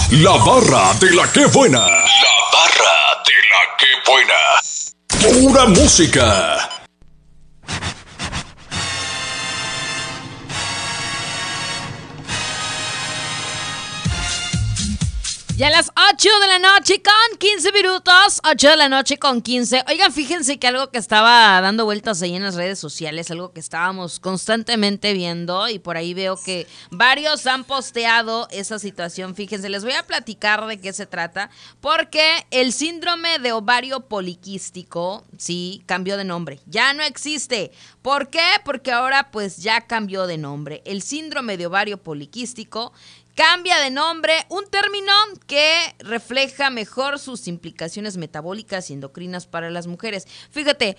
La barra de la que buena. La barra de la que buena. Pura música. Ya a las 8 de la noche con 15 minutos, 8 de la noche con 15. Oigan, fíjense que algo que estaba dando vueltas ahí en las redes sociales, algo que estábamos constantemente viendo y por ahí veo que varios han posteado esa situación. Fíjense, les voy a platicar de qué se trata, porque el síndrome de ovario poliquístico, sí, cambió de nombre, ya no existe. ¿Por qué? Porque ahora pues ya cambió de nombre. El síndrome de ovario poliquístico cambia de nombre, un término que refleja mejor sus implicaciones metabólicas y endocrinas para las mujeres. Fíjate,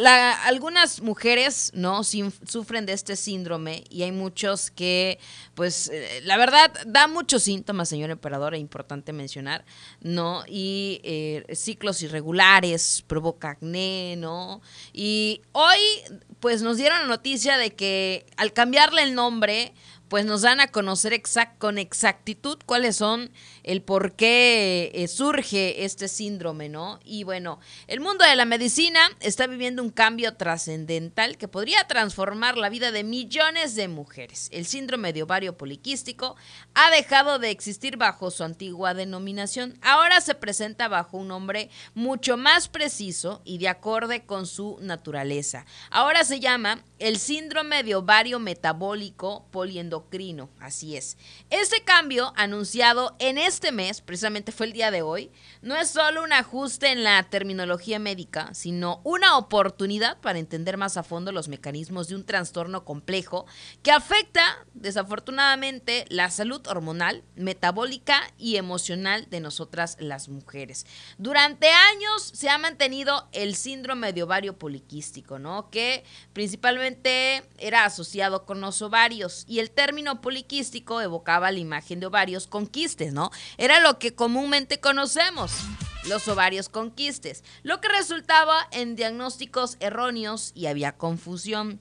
algunas mujeres no sufren de este síndrome y hay muchos que, pues, la verdad, da muchos síntomas, señor emperador, es importante mencionar, ¿no? Y ciclos irregulares, provoca acné, ¿no? Y hoy, pues, nos dieron la noticia de que al cambiarle el nombre, pues nos dan a conocer con exactitud cuáles son el por qué surge este síndrome, ¿no? Y bueno, el mundo de la medicina está viviendo un cambio trascendental que podría transformar la vida de millones de mujeres. El síndrome de ovario poliquístico ha dejado de existir bajo su antigua denominación. Ahora se presenta bajo un nombre mucho más preciso y de acorde con su naturaleza. Ahora se llama el síndrome de ovario metabólico poliendocrino, así es. Este cambio anunciado en este mes, precisamente fue el día de hoy, no es solo un ajuste en la terminología médica, sino una oportunidad para entender más a fondo los mecanismos de un trastorno complejo que afecta, desafortunadamente, la salud hormonal, metabólica y emocional de nosotras las mujeres. Durante años se ha mantenido el síndrome de ovario poliquístico, ¿no? Que principalmente era asociado con los ovarios y el término poliquístico evocaba la imagen de ovarios con quistes, ¿no? Era lo que comúnmente conocemos, los ovarios con quistes, lo que resultaba en diagnósticos erróneos y había confusión.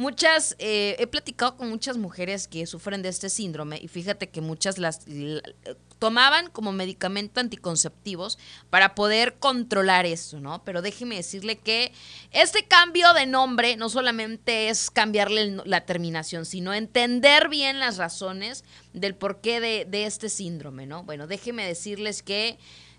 He platicado con muchas mujeres que sufren de este síndrome y fíjate que muchas las tomaban como medicamento anticonceptivos para poder controlar esto, ¿no? Pero déjeme decirle que este cambio de nombre no solamente es cambiarle la terminación, sino entender bien las razones del porqué de este síndrome, ¿no? Bueno, déjeme decirles que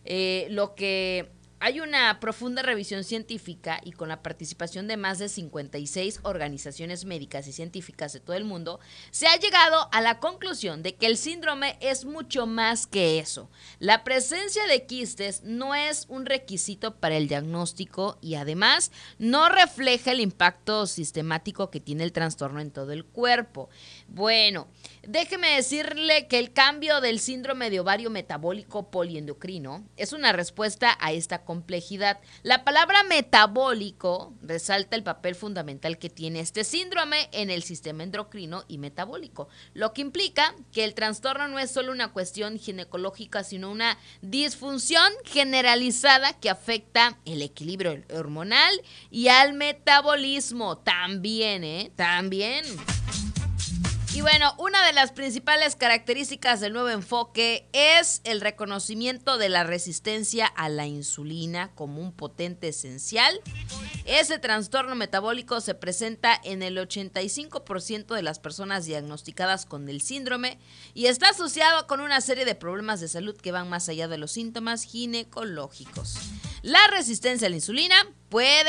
hay una profunda revisión científica y con la participación de más de 56 organizaciones médicas y científicas de todo el mundo, se ha llegado a la conclusión de que el síndrome es mucho más que eso. La presencia de quistes no es un requisito para el diagnóstico y además no refleja el impacto sistemático que tiene el trastorno en todo el cuerpo. Bueno, déjeme decirle que el cambio del síndrome de ovario metabólico poliendocrino es una respuesta a esta complejidad. La palabra metabólico resalta el papel fundamental que tiene este síndrome en el sistema endocrino y metabólico, lo que implica que el trastorno no es solo una cuestión ginecológica, sino una disfunción generalizada que afecta el equilibrio hormonal y al metabolismo también, También. Y bueno, una de las principales características del nuevo enfoque es el reconocimiento de la resistencia a la insulina como un potente esencial. Ese trastorno metabólico se presenta en el 85% de las personas diagnosticadas con el síndrome y está asociado con una serie de problemas de salud que van más allá de los síntomas ginecológicos. La resistencia a la insulina puede